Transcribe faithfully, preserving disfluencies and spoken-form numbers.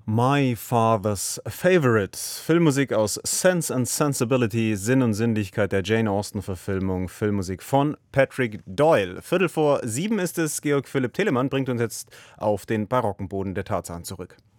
My Father's Favorite. Filmmusik aus Sense and Sensibility, Sinn und Sinnlichkeit der Jane Austen-Verfilmung. Filmmusik von Patrick Doyle. Viertel vor sieben ist es. Georg Philipp Telemann bringt uns jetzt auf den barocken Boden der Tatsachen zurück.